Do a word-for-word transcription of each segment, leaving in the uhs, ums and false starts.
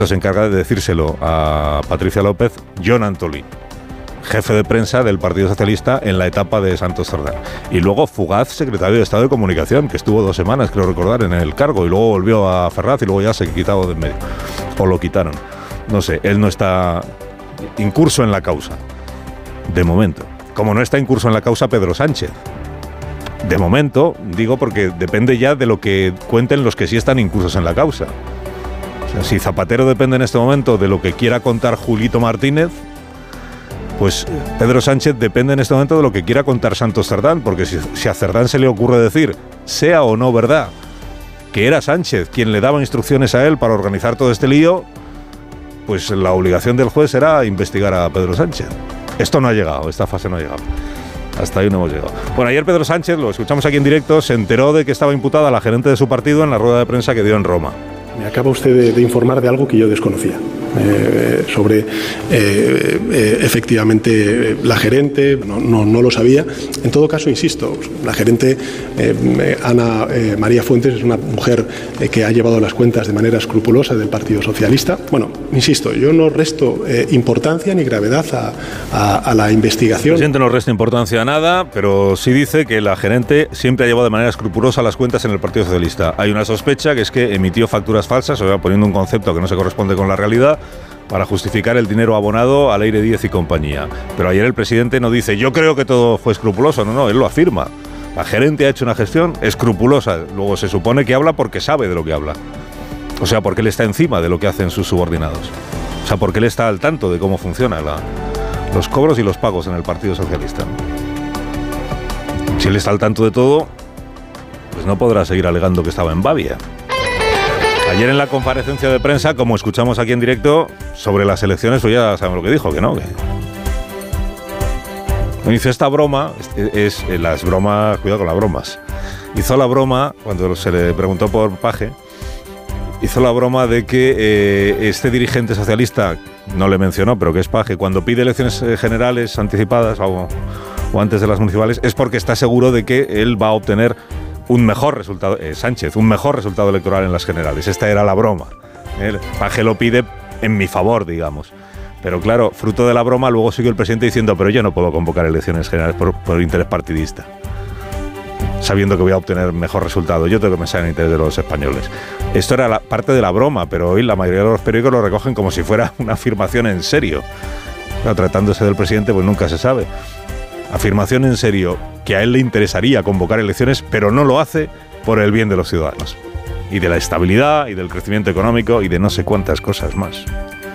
se encarga de decírselo a Patricia López, Jon Antolín, jefe de prensa del Partido Socialista en la etapa de Santos Cerdán. Y luego Fugaz, secretario de Estado de Comunicación, que estuvo dos semanas, creo recordar, en el cargo, y luego volvió a Ferraz y luego ya se quitó de en medio. O lo quitaron. No sé, él no está incurso en la causa. De momento. Como no está incurso en la causa Pedro Sánchez. De momento, digo porque depende ya de lo que cuenten los que sí están incursos en la causa. O sea, si Zapatero depende en este momento de lo que quiera contar Julito Martínez, pues Pedro Sánchez depende en este momento de lo que quiera contar Santos Cerdán, porque si, si a Cerdán se le ocurre decir, sea o no verdad, que era Sánchez quien le daba instrucciones a él para organizar todo este lío, pues la obligación del juez era investigar a Pedro Sánchez. Esto no ha llegado, esta fase no ha llegado. Hasta ahí no hemos llegado. Bueno, ayer Pedro Sánchez, lo escuchamos aquí en directo, se enteró de que estaba imputada la gerente de su partido en la rueda de prensa que dio en Roma. Me acaba usted de, de informar de algo que yo desconocía, eh, sobre eh, eh, efectivamente la gerente, no, no, no lo sabía. En todo caso, insisto, la gerente eh, Ana eh, María Fuentes es una mujer eh, que ha llevado las cuentas de manera escrupulosa del Partido Socialista. Bueno, insisto, yo no resto eh, importancia ni gravedad a, a, a la investigación. El presidente no resta importancia a nada, pero sí dice que la gerente siempre ha llevado de manera escrupulosa las cuentas en el Partido Socialista. Hay una sospecha que es que emitió facturas falsas, o sea, poniendo un concepto que no se corresponde con la realidad, para justificar el dinero abonado al Aire Díez y compañía. Pero ayer el presidente no dice, yo creo que todo fue escrupuloso, no, no, él lo afirma. La gerente ha hecho una gestión escrupulosa, luego se supone que habla porque sabe de lo que habla. O sea, porque él está encima de lo que hacen sus subordinados. O sea, porque él está al tanto de cómo funcionan los cobros y los pagos en el Partido Socialista. Si él está al tanto de todo, pues no podrá seguir alegando que estaba en Babia. Ayer en la comparecencia de prensa, como escuchamos aquí en directo, sobre las elecciones, pues ya sabemos lo que dijo, que no. Que... Hizo esta broma, es, es las bromas, cuidado con las bromas. Hizo la broma, cuando se le preguntó por Paje, hizo la broma de que eh, este dirigente socialista, no le mencionó, pero que es Paje, cuando pide elecciones generales anticipadas o, o antes de las municipales, es porque está seguro de que él va a obtener un mejor resultado, eh, Sánchez, un mejor resultado electoral en las generales. Esta era la broma. ¿eh? Paje lo pide en mi favor, digamos. Pero claro, fruto de la broma, luego siguió el presidente diciendo, pero yo no puedo convocar elecciones generales por, por interés partidista, sabiendo que voy a obtener mejor resultado. Yo tengo que pensar en el interés de los españoles. Esto era la parte de la broma, pero hoy la mayoría de los periódicos lo recogen como si fuera una afirmación en serio. Claro, tratándose del presidente, pues nunca se sabe. Afirmación en serio, que a él le interesaría convocar elecciones, pero no lo hace por el bien de los ciudadanos. Y de la estabilidad, y del crecimiento económico, y de no sé cuántas cosas más.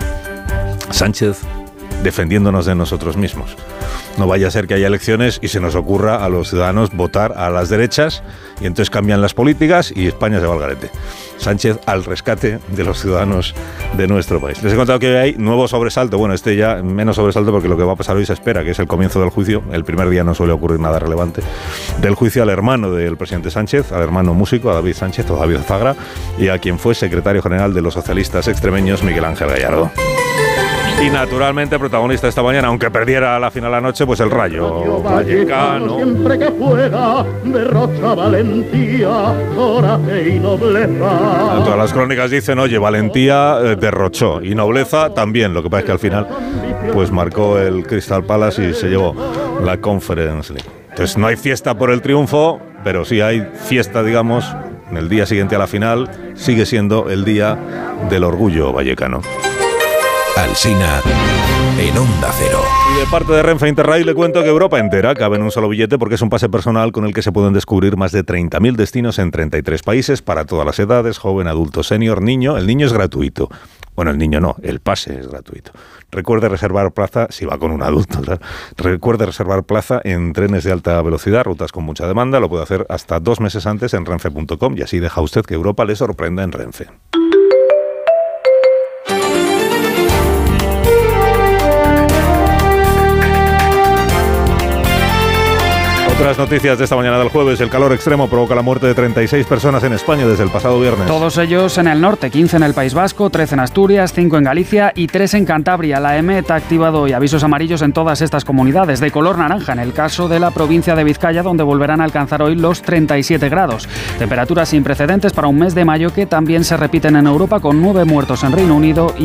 Sánchez defendiéndonos de nosotros mismos. No vaya a ser que haya elecciones y se nos ocurra a los ciudadanos votar a las derechas y entonces cambian las políticas y España se va al garete. Sánchez al rescate de los ciudadanos de nuestro país. Les he contado que hay nuevo sobresalto, bueno, este ya menos sobresalto porque lo que va a pasar hoy se espera, que es el comienzo del juicio. El primer día no suele ocurrir nada relevante. Del juicio al hermano del presidente Sánchez, al hermano músico, a David Sánchez o David Zagra, y a quien fue secretario general de los socialistas extremeños, Miguel Ángel Gallardo. Y naturalmente protagonista esta mañana, aunque perdiera la final anoche, pues el Rayo Vallecano. Siempre que fuera, derrocha valentía, coraje y nobleza. Todas las crónicas dicen, oye, valentía eh, derrochó y nobleza también. Lo que pasa es que al final pues marcó el Crystal Palace y se llevó la Conference League. Entonces no hay fiesta por el triunfo, pero sí hay fiesta, digamos, en el día siguiente a la final. Sigue siendo el día del orgullo vallecano. Alsina en Onda Cero. Y de parte de Renfe Interrail le cuento que Europa entera cabe en un solo billete porque es un pase personal con el que se pueden descubrir más de treinta mil destinos en treinta y tres países para todas las edades, joven, adulto, senior, niño. El niño es gratuito. Bueno, el niño no, el pase es gratuito. Recuerde reservar plaza, si va con un adulto, ¿verdad? Recuerde reservar plaza en trenes de alta velocidad, rutas con mucha demanda. Lo puede hacer hasta dos meses antes en renfe punto com y así deja usted que Europa le sorprenda en Renfe. Otras noticias de esta mañana del jueves. El calor extremo provoca la muerte de treinta y seis personas en España desde el pasado viernes. Todos ellos en el norte, quince en el País Vasco, trece en Asturias, cinco en Galicia y tres en Cantabria. La EMET ha activado hoy avisos amarillos en todas estas comunidades, de color naranja en el caso de la provincia de Vizcaya, donde volverán a alcanzar hoy los treinta y siete grados. Temperaturas sin precedentes para un mes de mayo que también se repiten en Europa, con nueve muertos en Reino Unido y